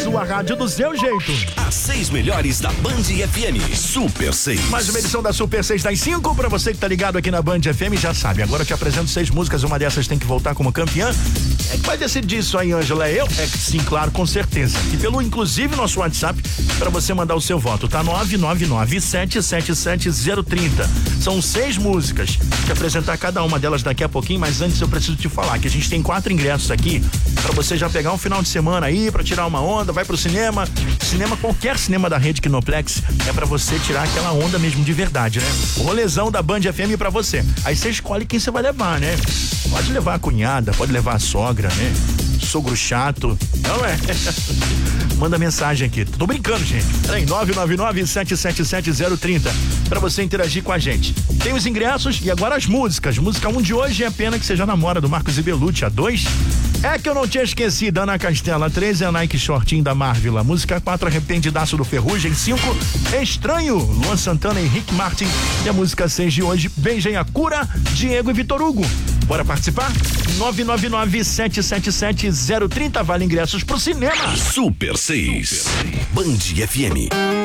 sua rádio do seu jeito. As 6 melhores da Band FM. Super 6. Mais uma edição da Super 6 das 5. Pra você que tá ligado aqui na Band FM, já sabe. Agora eu te apresento 6 músicas. Uma dessas tem que voltar como campeã. É que vai decidir isso aí, Ângela? É eu? É que sim, claro, com certeza. E pelo, inclusive, nosso WhatsApp, pra você mandar o seu voto. Tá 999-777-030. São 6 músicas. Vou te apresentar cada uma delas daqui a pouquinho, mas antes eu preciso te falar que a gente tem 4 ingressos aqui pra você já pegar um final de semana aí, pra tirar uma onda, vai pro cinema, qualquer cinema da rede Kinoplex, é pra você tirar aquela onda mesmo de verdade, né? O rolezão da Band FM pra você. Aí você escolhe quem você vai levar, né? Pode levar a cunhada, pode levar a sogra, né? Sogro chato, não é? Manda mensagem aqui. Tô brincando, gente. Peraí, 999-777-030 pra você interagir com a gente. Tem os ingressos e agora as músicas. Música 1 de hoje é A Pena Que Seja Namora, do Marcos e Belucci. A 2 é Que Eu Não Tinha Esquecido, Ana Castela. A 3 é a Nike Shortinho da Marvel. A música 4, Arrependidaço do Ferrugem. 5, Estranho, Luan Santana e Rick Martin. E a música 6 de hoje, Beijem a Cura, Diego e Vitor Hugo. Bora participar? 999-777-030, vale ingressos pro cinema. Super 6. Band FM.